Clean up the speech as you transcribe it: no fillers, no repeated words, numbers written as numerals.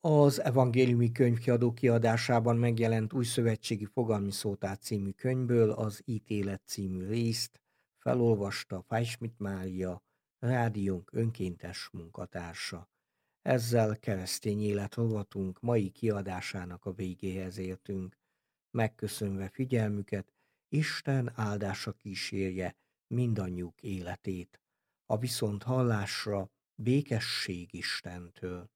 Az Evangéliumi Könyvkiadó kiadásában megjelent Újszövetségi Fogalmi Szótár című könyvből az Ítélet című részt felolvasta Fájsmit Mária, rádiónk önkéntes munkatársa. Ezzel keresztény élet rovatunk mai kiadásának a végéhez értünk. Megköszönve figyelmüket, Isten áldása kísérje mindannyiuk életét. A viszonthallásra békesség Istentől.